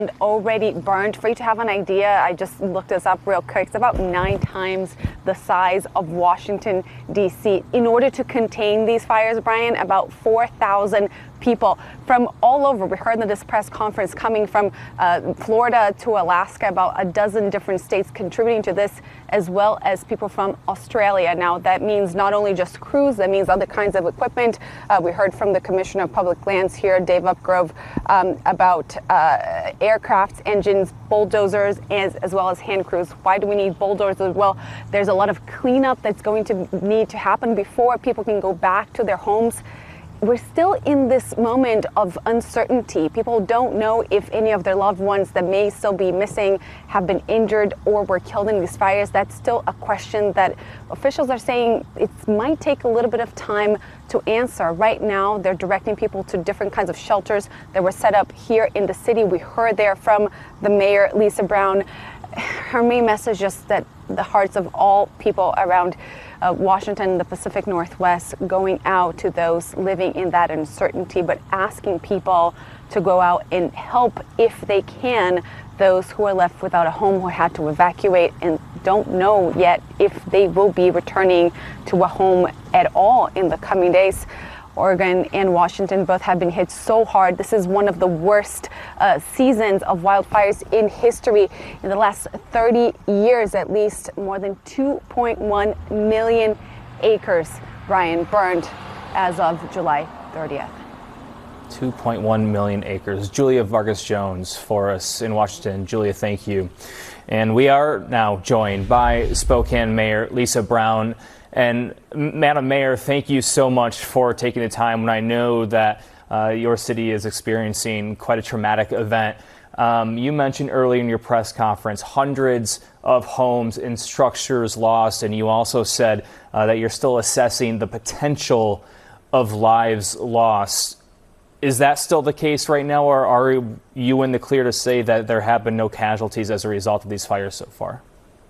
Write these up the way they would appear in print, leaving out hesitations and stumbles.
Already burned. For you to have an idea, I just looked this up real quick. It's about 9 times the size of Washington, D.C. In order to contain these fires, Brian, about 4,000 people from all over. We heard in this press conference coming from Florida to Alaska, about a dozen different states contributing to this, as well as people from Australia. Now, that means not only just crews, that means other kinds of equipment. We heard from the Commissioner of Public Lands here, Dave Upgrove, about aircrafts, engines, bulldozers, as well as hand crews. Why do we need bulldozers? Well, there's a lot of cleanup that's going to need to happen before people can go back to their homes. We're still in this moment of uncertainty. People don't know if any of their loved ones that may still be missing have been injured or were killed in these fires. That's still a question that officials are saying it might take a little bit of time to answer. Right now, they're directing people to different kinds of shelters that were set up here in the city. We heard there from the mayor, Lisa Brown. Her main message just that the hearts of all people around Washington, the Pacific Northwest, going out to those living in that uncertainty, but asking people to go out and help if they can those who are left without a home, who had to evacuate and don't know yet if they will be returning to a home at all in the coming days. Oregon and Washington both have been hit so hard. This is one of the worst seasons of wildfires in history. In the last 30 years, at least, more than 2.1 million acres, Brian, burned as of July 30th. 2.1 million acres. Julia Vargas Jones for us in Washington. Julia, thank you. And we are now joined by Spokane Mayor Lisa Brown. And Madam Mayor, thank you so much for taking the time when I know that your city is experiencing quite a traumatic event. You mentioned earlier in your press conference hundreds of homes and structures lost, and you also said that you're still assessing the potential of lives lost. Is that still the case right now, or are you in the clear to say that there have been no casualties as a result of these fires so far?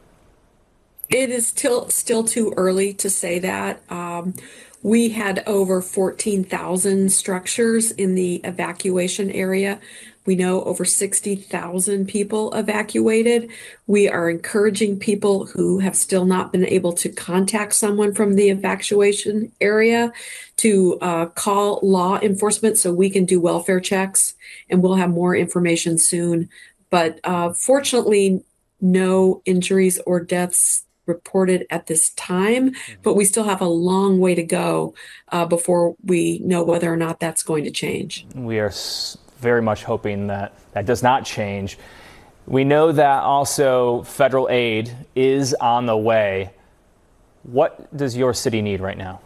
It is still too early to say that. We had over 14,000 structures in the evacuation area. We know over 60,000 people evacuated. We are encouraging people who have still not been able to contact someone from the evacuation area to call law enforcement so we can do welfare checks, and we'll have more information soon. But fortunately, no injuries or deaths reported at this time, but we still have a long way to go before we know whether or not that's going to change. We are very much hoping that that does not change. We know that also federal aid is on the way. What does your city need right now?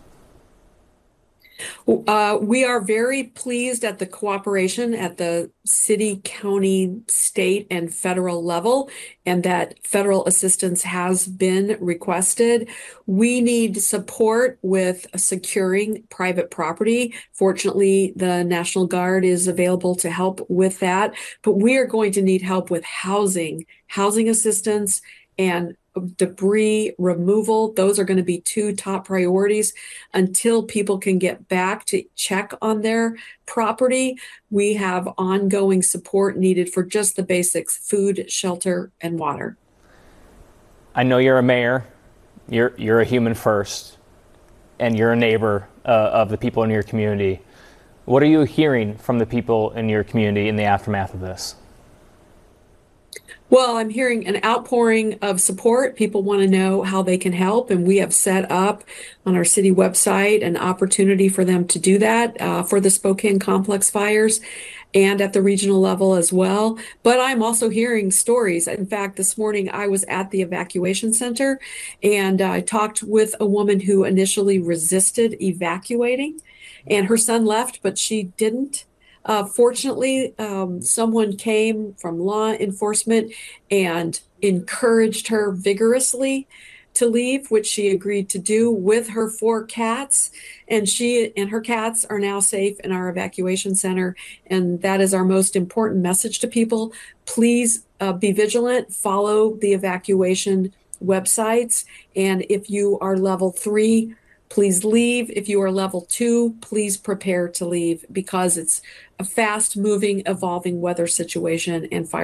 We are very pleased at the cooperation at the city, county, state, and federal level, and that federal assistance has been requested. We need support with securing private property. Fortunately, the National Guard is available to help with that, but we are going to need help with housing assistance, and debris removal. Those are going to be 2 top priorities until people can get back to check on their property. We have ongoing support needed for just the basics: food, shelter, and water. I know you're a mayor, you're a human first, and you're a neighbor of the people in your community. What are you hearing from the people in your community in the aftermath of this? Well, I'm hearing an outpouring of support. People want to know how they can help, and we have set up on our city website an opportunity for them to do that for the Spokane Complex fires and at the regional level as well. But I'm also hearing stories. In fact, this morning I was at the evacuation center, and I talked with a woman who initially resisted evacuating, and her son left, but she didn't. Fortunately, someone came from law enforcement and encouraged her vigorously to leave, which she agreed to do with her 4 cats. And she and her cats are now safe in our evacuation center. And that is our most important message to people. Please be vigilant, follow the evacuation websites. And if you are level 3, please leave. If you are level 2, please prepare to leave because it's a fast moving, evolving weather situation and fire